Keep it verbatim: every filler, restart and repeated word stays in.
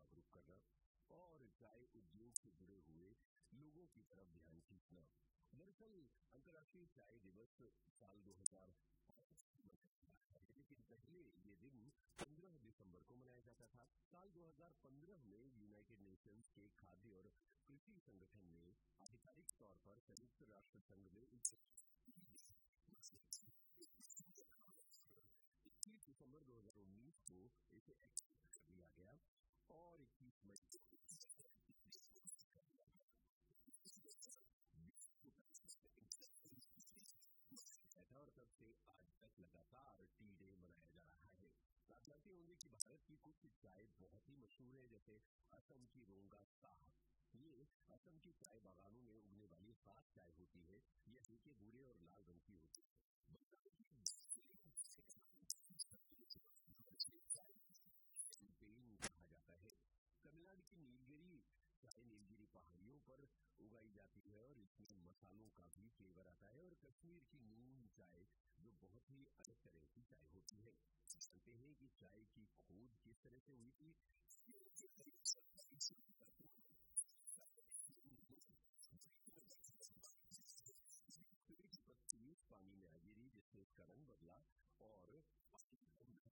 जागरूक करना और चाय उद्योग से जुड़े हुए लोगों की तरफ ध्यान खींचना। दरअसल अंतर्राष्ट्रीय चाय दिवस साल दो हजार लेकिन पहले ये दिन पंद्रह दिसंबर को मनाया जाता था। साल दो हजार पंद्रह में यूनाइटेड नेशंस के खाद्य और कृषि संगठन ने आधिकारिक तौर पर संयुक्त राष्ट्र संघ में इक्कीस दिसंबर दो हजार उन्नीस को इसे एक्सेप्ट कर लिया गया और इक्कीस मई और तब से आज तक लगातार टी डे मनाया जा रहा है। आप जानते होंगे कि भारत की कुछ चाय बहुत ही मशहूर है, जैसे असम की रोंगा साह। ये असम की चाय बागानों में उगने वाली खास चाय होती है। ये हल्के भूरे और लाल रंग की होती है। कहा जाता है। तमिलनाडु की नीलगिरी चाय नीलगिरी पहाड़ियों पर उगाई जाती है और इसमें मसालों का भी फ्लेवर आता है। और कश्मीर की नून चाय जो बहुत ही अलग तरह की चाय होती है। जानते हैं कि चाय की खोज किस तरह से हुई थी।